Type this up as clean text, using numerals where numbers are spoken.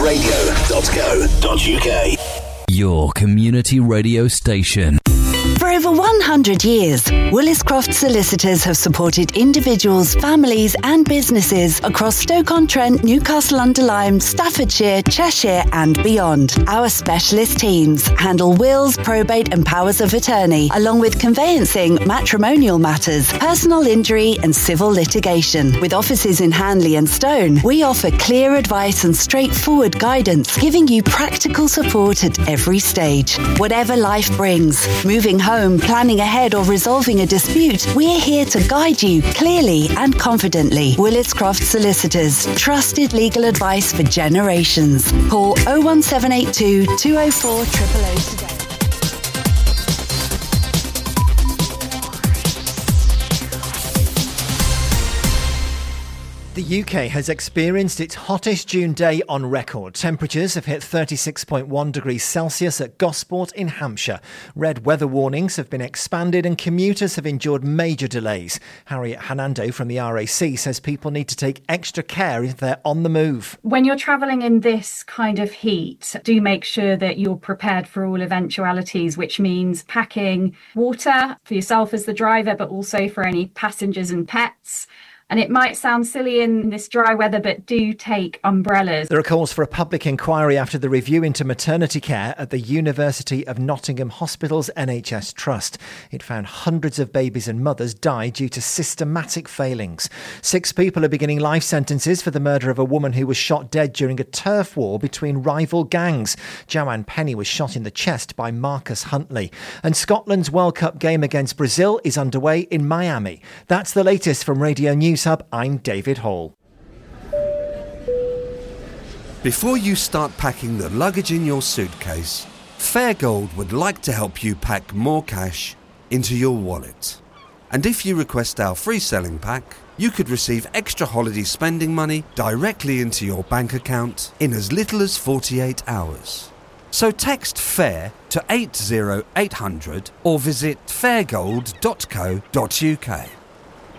Radio.co.uk. Your community radio station. For over 100 years, Williscroft Solicitors have supported individuals, families and businesses across Stoke-on-Trent, Newcastle-under-Lyme, Staffordshire, Cheshire and beyond. Our specialist teams handle wills, probate and powers of attorney, along with conveyancing, matrimonial matters, personal injury and civil litigation. With offices in Hanley and Stone, we offer clear advice and straightforward guidance, giving you practical support at every stage. Whatever life brings, moving home, planning ahead or resolving a dispute, we're here to guide you clearly and confidently. Williscroft Solicitors, trusted legal advice for generations. Call 01782 204 000 today. The UK has experienced its hottest June day on record. Temperatures have hit 36.1 degrees Celsius at Gosport in Hampshire. Red weather warnings have been expanded and commuters have endured major delays. Harriet Hernando from the RAC says people need to take extra care if they're on the move. When you're travelling in this kind of heat, do make sure that you're prepared for all eventualities, which means packing water for yourself as the driver, but also for any passengers and pets. And it might sound silly in this dry weather, but do take umbrellas. There are calls for a public inquiry after the review into maternity care at the University of Nottingham Hospital's NHS Trust. It found hundreds of babies and mothers died due to systematic failings. 6 people are beginning life sentences for the murder of a woman who was shot dead during a turf war between rival gangs. Joanne Penny was shot in the chest by Marcus Huntley. And Scotland's World Cup game against Brazil is underway in Miami. That's the latest from Radio News Hub. I'm David Hall. Before you start packing the luggage in your suitcase, Fairgold would like to help you pack more cash into your wallet. And if you request our free selling pack, you could receive extra holiday spending money directly into your bank account in as little as 48 hours. So text FAIR to 80800 or visit fairgold.co.uk.